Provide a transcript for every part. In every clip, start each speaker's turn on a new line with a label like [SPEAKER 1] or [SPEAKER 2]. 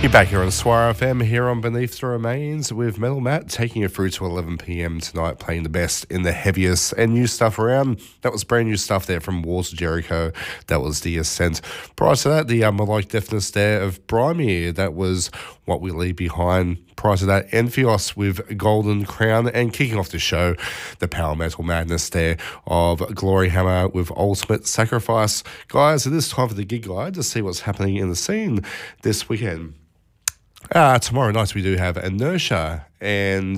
[SPEAKER 1] You're back here on Swire FM, here on Beneath the Remains with Metal Matt, taking you through to 11 p.m. tonight, playing the best in the heaviest and new stuff around. That was brand new stuff there from Wars of Jericho. That was The Ascent. Prior to that, the Melodic Deafness there of Brimey. That was What We Leave Behind. Prior to that, Enfios with Golden Crown. And kicking off the show, the Power Metal Madness there of Glory Hammer with Ultimate Sacrifice. Guys, it is time for the gig guide to see what's happening in the scene this weekend. Tomorrow night we do have Inertia and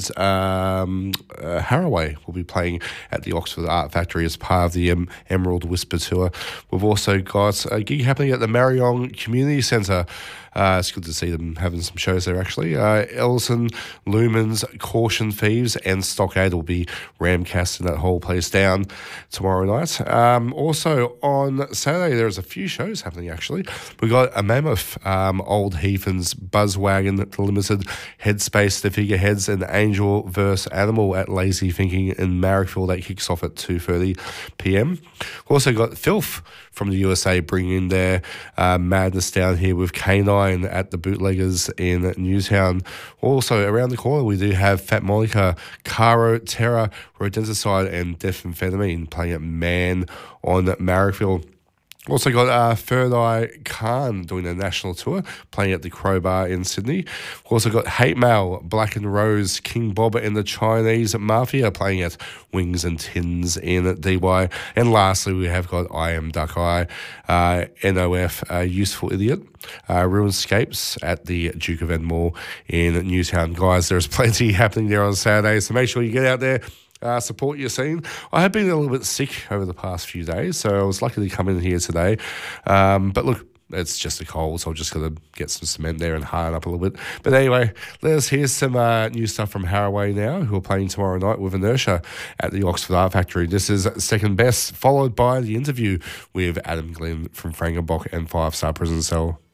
[SPEAKER 1] Haraway will be playing at the Oxford Art Factory as part of the Emerald Whisper Tour. We've also got a gig happening at the Marion Community Centre. It's good to see them having some shows there, actually. Ellison, Lumens, Caution Thieves, and Stockade will be ramcasting that whole place down tomorrow night. Also, on Saturday, there's a few shows happening, actually. We've got a Mammoth, Old Heathens, Buzzwagon Limited, Headspace, The Figureheads, and Angel vs. Animal at Lazy Thinking in Marrickville. That kicks off at 2:30 p.m. We've also got Filth from the USA bringing in their madness down here with K9 at the Bootleggers in Newtown. Also, around the corner, we do have Fat Monica, Caro, Terra, Rodenticide, and Deamphetamine playing at Man on Marrickville. Also got Third Eye Khan doing a national tour, playing at the Crowbar in Sydney. We've also got Hate Mail, Black and Rose, King Bob and the Chinese Mafia playing at Wings and Tins in DY. And lastly, we have got I Am Duck Eye, NOF, Useful Idiot, Ruinscapes at the Duke of Edinburgh in Newtown. Guys, there's plenty happening there on Saturday, so make sure you get out there. Support your scene. I have been a little bit sick over the past few days, so I was lucky to come in here today. But look, it's just a cold, so I'm just going to get some cement there and harden up a little bit. But anyway, let's hear some new stuff from Haraway now, who are playing tomorrow night with Inertia at the Oxford Art Factory. This is Second Best, followed by the interview with Adam Glenn from Frankenbach and 5 Star Prison Cell.